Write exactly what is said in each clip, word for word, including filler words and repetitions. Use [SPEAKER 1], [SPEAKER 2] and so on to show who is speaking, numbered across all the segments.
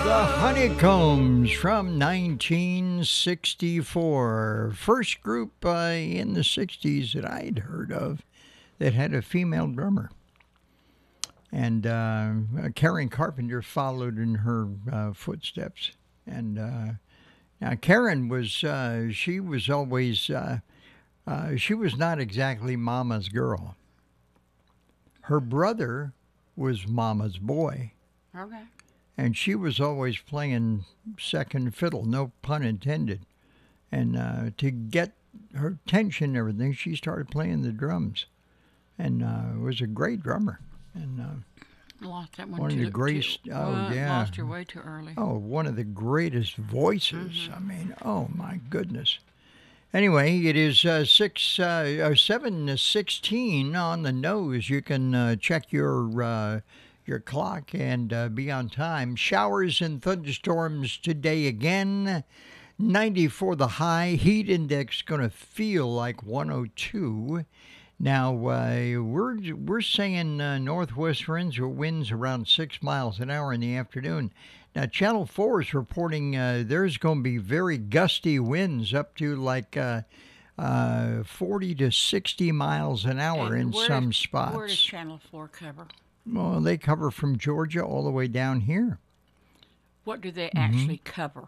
[SPEAKER 1] The Honeycombs from nineteen sixty-four. First group uh, in the sixties that I'd heard of that had a female drummer. And uh, Karen Carpenter followed in her uh, footsteps. And uh, now Karen was, uh, she was always, uh, uh, she was not exactly Mama's girl. Her brother was Mama's boy.
[SPEAKER 2] Okay.
[SPEAKER 1] And she was always playing second fiddle, no pun intended. And uh, to get her attention and everything, she started playing the drums, and uh, was a great drummer. And uh,
[SPEAKER 2] lost that one.
[SPEAKER 1] one
[SPEAKER 2] too,
[SPEAKER 1] of the greatest.
[SPEAKER 2] Too,
[SPEAKER 1] Oh
[SPEAKER 2] well,
[SPEAKER 1] yeah,
[SPEAKER 2] lost her way too early.
[SPEAKER 1] Oh, one of the greatest voices.
[SPEAKER 2] Mm-hmm.
[SPEAKER 1] I mean, oh my goodness. Anyway, it is uh, six uh, or seven to sixteen on the nose. You can uh, check your. Uh, your clock and uh, be on time. Showers and thunderstorms today again. ninety-four the high. Heat index going to feel like one oh two. Now, uh, we're we're saying uh, northwest winds or winds around six miles an hour in the afternoon. Now, Channel four is reporting uh, there's going to be very gusty winds up to like uh, uh, forty to sixty miles an hour
[SPEAKER 2] And
[SPEAKER 1] in
[SPEAKER 2] where
[SPEAKER 1] some
[SPEAKER 2] does-
[SPEAKER 1] spots.
[SPEAKER 2] Where does Channel four cover?
[SPEAKER 1] Well, they cover from Georgia all the way down here.
[SPEAKER 2] What do they
[SPEAKER 1] Mm-hmm.
[SPEAKER 2] actually cover?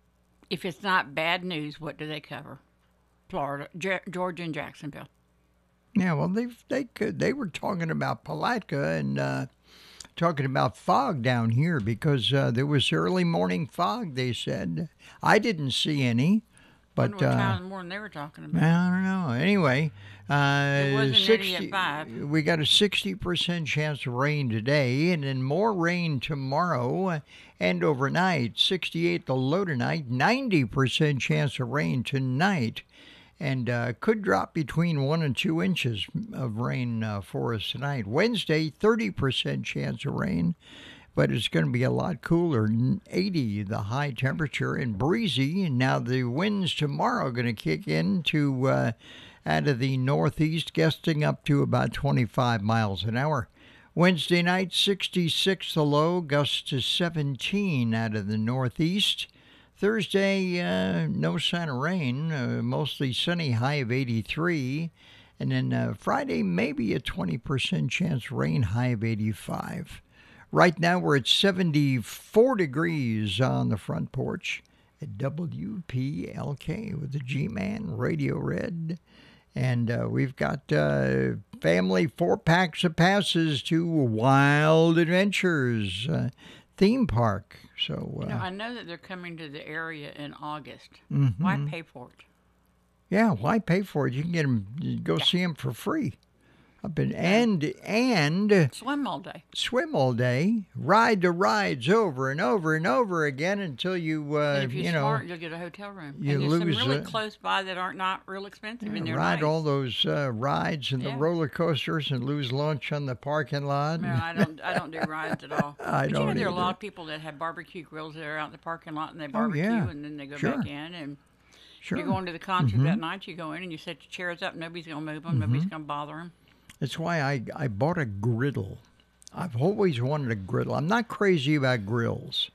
[SPEAKER 2] If it's not bad news, what do they cover? Florida, Ge- Georgia, and Jacksonville.
[SPEAKER 1] Yeah, well, they they could they were talking about Palatka and uh, talking about fog down here because uh, there was early morning fog. They said I didn't see any, but
[SPEAKER 2] Wonder what
[SPEAKER 1] uh,
[SPEAKER 2] time in the morning they were talking about.
[SPEAKER 1] I don't know. Anyway, uh,
[SPEAKER 2] It wasn't any at five.
[SPEAKER 1] we got a sixty percent chance of rain today, and then more rain tomorrow and overnight. sixty-eight the low tonight, ninety percent chance of rain tonight, and uh, could drop between one and two inches of rain uh, for us tonight. Wednesday, thirty percent chance of rain, but it's going to be a lot cooler. eighty the high temperature and breezy. Now the winds tomorrow are going to kick in to uh, out of the northeast, gusting up to about twenty-five miles an hour. Wednesday night, sixty-six the low, gusts to seventeen out of the northeast. Thursday, uh, no sign of rain, uh, mostly sunny, high of eighty-three. And then uh, Friday, maybe a twenty percent chance of rain, high of eighty-five. Right now, we're at seventy-four degrees on the front porch at W P L K with the G-Man Radio Red. And uh, we've got uh, family four packs of passes to Wild Adventures uh, theme park. So, uh,
[SPEAKER 2] You know, I know that they're coming to the area in August.
[SPEAKER 1] mhm.
[SPEAKER 2] Why pay for it?
[SPEAKER 1] Yeah, why pay for it? You can get them, go see them for free. Up in, and and
[SPEAKER 2] Swim all day.
[SPEAKER 1] swim all day, ride the rides over and over and over again until you, uh,
[SPEAKER 2] And if you're
[SPEAKER 1] you know,
[SPEAKER 2] smart, you'll get a hotel room.
[SPEAKER 1] you
[SPEAKER 2] and there's
[SPEAKER 1] lose,
[SPEAKER 2] some really
[SPEAKER 1] uh,
[SPEAKER 2] close by that aren't not real expensive, and they're
[SPEAKER 1] ride
[SPEAKER 2] nice.
[SPEAKER 1] all those uh, rides and the
[SPEAKER 2] Yeah.
[SPEAKER 1] roller coasters and lose lunch on the parking lot.
[SPEAKER 2] No, I don't. I don't do rides at all.
[SPEAKER 1] I
[SPEAKER 2] but you know,
[SPEAKER 1] don't
[SPEAKER 2] there are a
[SPEAKER 1] either.
[SPEAKER 2] lot of people that have barbecue grills that are out in the parking lot, and they
[SPEAKER 1] Oh,
[SPEAKER 2] barbecue,
[SPEAKER 1] yeah.
[SPEAKER 2] and then they go
[SPEAKER 1] Sure.
[SPEAKER 2] back in. And
[SPEAKER 1] Sure.
[SPEAKER 2] you're going to the concert
[SPEAKER 1] Mhm.
[SPEAKER 2] that night. You go in and you set your chairs up. Nobody's gonna move them.
[SPEAKER 1] Mm-hmm.
[SPEAKER 2] Nobody's gonna bother them.
[SPEAKER 1] That's why I, I bought a griddle. I've always wanted a griddle. I'm not crazy about grills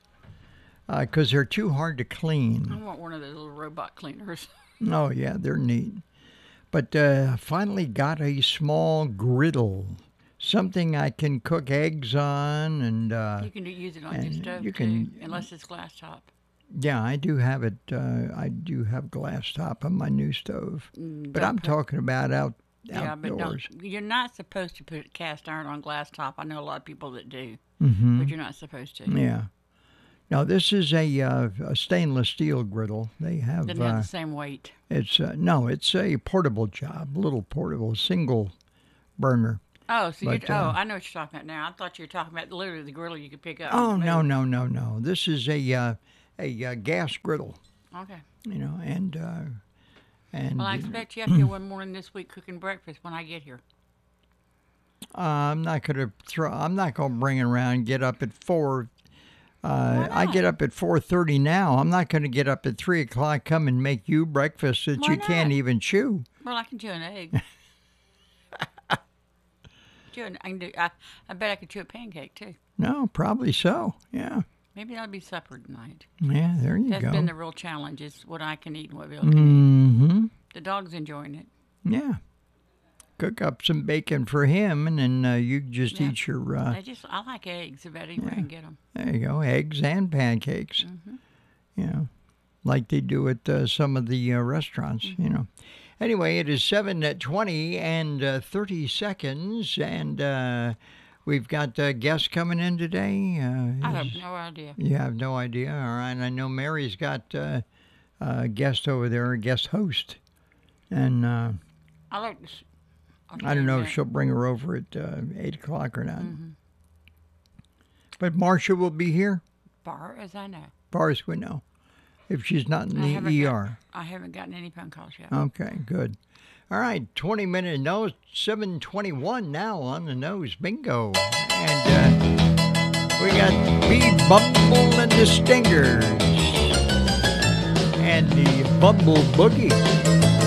[SPEAKER 1] because they're too hard to
[SPEAKER 2] I
[SPEAKER 1] clean.
[SPEAKER 2] want one of those little robot cleaners.
[SPEAKER 1] Oh, yeah, they're neat. But uh, I finally got a small griddle, something I can cook eggs on. And uh,
[SPEAKER 2] You can do, use it on
[SPEAKER 1] and
[SPEAKER 2] your stove
[SPEAKER 1] you
[SPEAKER 2] too,
[SPEAKER 1] can-
[SPEAKER 2] unless it's glass top.
[SPEAKER 1] yeah, I do have it. Uh, I do have glass top on my new stove.
[SPEAKER 2] Mm,
[SPEAKER 1] But
[SPEAKER 2] don't
[SPEAKER 1] I'm
[SPEAKER 2] put-
[SPEAKER 1] talking about out
[SPEAKER 2] Yeah, but
[SPEAKER 1] outdoors.
[SPEAKER 2] don't, you're not supposed to put cast iron on glass top. I know a lot of people that do,
[SPEAKER 1] Mm-hmm.
[SPEAKER 2] but you're not supposed to.
[SPEAKER 1] Yeah. Now this is a, uh, a stainless steel griddle. They have.
[SPEAKER 2] Doesn't have
[SPEAKER 1] Uh,
[SPEAKER 2] the same weight.
[SPEAKER 1] it's uh, no, it's a portable job, little portable single burner.
[SPEAKER 2] Oh, so you
[SPEAKER 1] but,
[SPEAKER 2] oh,
[SPEAKER 1] uh,
[SPEAKER 2] I know what you're talking about now. I thought you were talking about literally the griddle you could pick up.
[SPEAKER 1] Oh
[SPEAKER 2] and
[SPEAKER 1] no,
[SPEAKER 2] move.
[SPEAKER 1] no, no, no. This is a uh, a uh, gas griddle.
[SPEAKER 2] Okay.
[SPEAKER 1] You know, and uh, and
[SPEAKER 2] Well, I expect you up here one morning this week cooking breakfast when I get here.
[SPEAKER 1] uh, I'm not gonna throw. I'm not gonna bring it around. And get up at four. Uh,
[SPEAKER 2] Why
[SPEAKER 1] I
[SPEAKER 2] not?
[SPEAKER 1] get up at four thirty now. I'm not going to get up at three o'clock. Come and make you breakfast that
[SPEAKER 2] Why
[SPEAKER 1] you can't
[SPEAKER 2] not?
[SPEAKER 1] even chew.
[SPEAKER 2] Well, I can chew an egg. chew an, I can do. I, I bet I could chew a pancake too.
[SPEAKER 1] No, probably so. Yeah.
[SPEAKER 2] Maybe that'll be supper tonight.
[SPEAKER 1] Yeah, there you
[SPEAKER 2] That's
[SPEAKER 1] go.
[SPEAKER 2] been the real challenge, is what I can eat and what Bill can eat.
[SPEAKER 1] Mm-hmm.
[SPEAKER 2] The dog's enjoying it.
[SPEAKER 1] Yeah. Cook up some bacon for him, and then uh, you just
[SPEAKER 2] Yeah.
[SPEAKER 1] eat your. Uh,
[SPEAKER 2] I just I like eggs. I bet anywhere I can get them.
[SPEAKER 1] there you go, eggs and pancakes.
[SPEAKER 2] Mm-hmm.
[SPEAKER 1] You know, like they do at uh, some of the uh, restaurants.
[SPEAKER 2] Mm-hmm.
[SPEAKER 1] You know. Anyway, it is seven at twenty and uh, thirty seconds, and uh, we've got uh, guests coming in today. Uh,
[SPEAKER 2] I
[SPEAKER 1] is-
[SPEAKER 2] have no idea.
[SPEAKER 1] You have no idea. All right, I know Mary's got uh, a guest over there, a guest host, and. Uh,
[SPEAKER 2] I like this.
[SPEAKER 1] I don't know if she'll bring her over at uh, eight o'clock or not. Mm-hmm. But Marcia will be here,
[SPEAKER 2] Far as I know.
[SPEAKER 1] far as we know, if she's not in
[SPEAKER 2] I
[SPEAKER 1] the
[SPEAKER 2] haven't
[SPEAKER 1] E
[SPEAKER 2] got-
[SPEAKER 1] R.
[SPEAKER 2] I haven't gotten any phone calls yet.
[SPEAKER 1] Okay, good. All right, twenty minute nose, seven twenty-one now on the nose bingo. And uh, we got B Bumble and the Stingers and the Bumble Boogie.